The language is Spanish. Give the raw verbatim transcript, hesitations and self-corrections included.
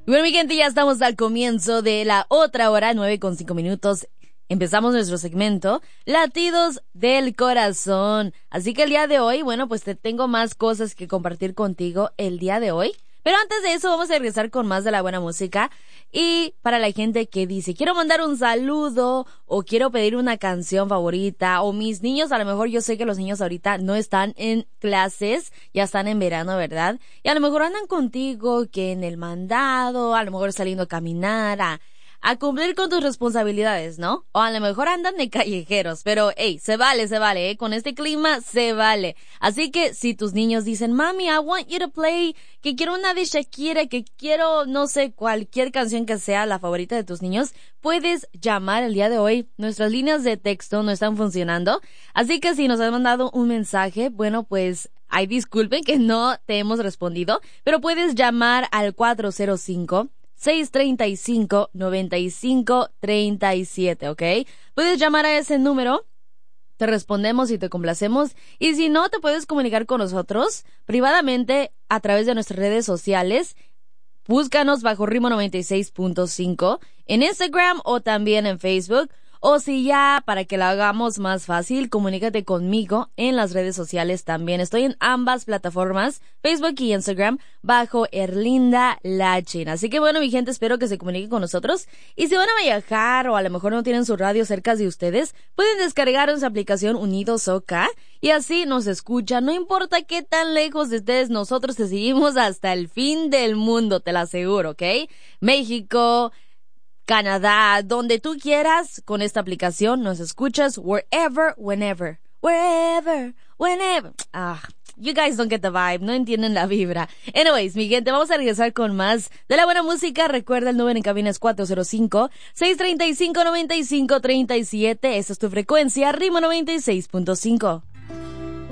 Bueno, mi gente, ya estamos al comienzo de la otra hora, nueve con cinco minutos. Empezamos nuestro segmento, Latidos del Corazón. Así que el día de hoy, bueno, pues te tengo más cosas que compartir contigo el día de hoy. Pero antes de eso vamos a regresar con más de la buena música. Y para la gente que dice, quiero mandar un saludo o quiero pedir una canción favorita, o mis niños, a lo mejor yo sé que los niños ahorita no están en clases, ya están en verano, ¿verdad? Y a lo mejor andan contigo que en el mandado, a lo mejor saliendo a caminar, a... a cumplir con tus responsabilidades, ¿no? O a lo mejor andan de callejeros, pero hey, se vale, se vale, ¿eh? Con este clima se vale. Así que si tus niños dicen, mami, I want you to play, que quiero una de Shakira, que quiero, no sé, cualquier canción que sea la favorita de tus niños, puedes llamar el día de hoy. Nuestras líneas de texto no están funcionando, así que si nos has mandado un mensaje, bueno, pues... ay, disculpen que no te hemos respondido, pero puedes llamar al cuatro cero cinco, seis tres cinco, nueve cinco tres siete, ¿ok? Puedes llamar a ese número, te respondemos y te complacemos. Y si no, te puedes comunicar con nosotros privadamente a través de nuestras redes sociales. Búscanos bajo Ritmo noventa y seis punto cinco en Instagram o también en Facebook. O si ya, para que lo hagamos más fácil, comunícate conmigo en las redes sociales también. Estoy en ambas plataformas, Facebook y Instagram, bajo Erlinda Lachin. Así que bueno, mi gente, espero que se comuniquen con nosotros. Y si van a viajar o a lo mejor no tienen su radio cerca de ustedes, pueden descargar nuestra aplicación Unidos OK y así nos escuchan. No importa qué tan lejos estés, nosotros te seguimos hasta el fin del mundo, te lo aseguro, ¿ok? México, Canadá, donde tú quieras, con esta aplicación nos escuchas wherever, whenever, wherever, whenever. Ah, you guys don't get the vibe, no entienden la vibra. Anyways, mi gente, vamos a regresar con más de la buena música. Recuerda, el número en cabina es cuatro cero cinco, seis tres cinco, nueve cinco tres siete. Esa es tu frecuencia, Ritmo noventa y seis punto cinco.